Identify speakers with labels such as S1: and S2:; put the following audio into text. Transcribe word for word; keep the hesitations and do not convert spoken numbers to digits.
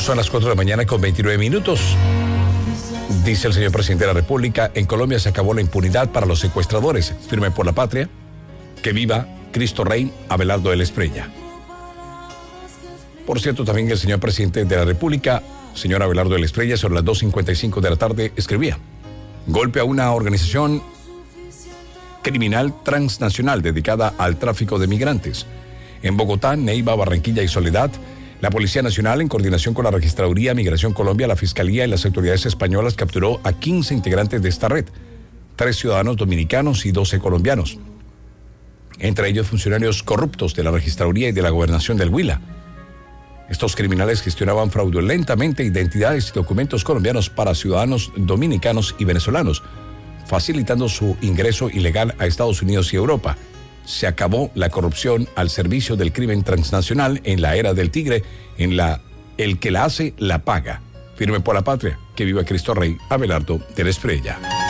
S1: Son las cuatro de la mañana con veintinueve minutos. Dice el señor presidente de la República, en Colombia se acabó la impunidad para los secuestradores. Firme por la patria. Que viva Cristo Rey, Abelardo de la Espriella. Por cierto, también el señor presidente de la República, señor Abelardo de la Espriella, sobre las dos cincuenta y cinco de la tarde, escribía: golpe a una organización criminal transnacional dedicada al tráfico de migrantes. En Bogotá, Neiva, Barranquilla y Soledad, la Policía Nacional, en coordinación con la Registraduría, Migración Colombia, la Fiscalía y las autoridades españolas, capturó a quince integrantes de esta red, tres ciudadanos dominicanos y doce colombianos, entre ellos funcionarios corruptos de la Registraduría y de la Gobernación del Huila. Estos criminales gestionaban fraudulentamente identidades y documentos colombianos para ciudadanos dominicanos y venezolanos, facilitando su ingreso ilegal a Estados Unidos y Europa. Se acabó la corrupción al servicio del crimen transnacional en la era del tigre, en la el que la hace, la paga. Firme por la patria. Que viva Cristo Rey, Abelardo de la Espriella.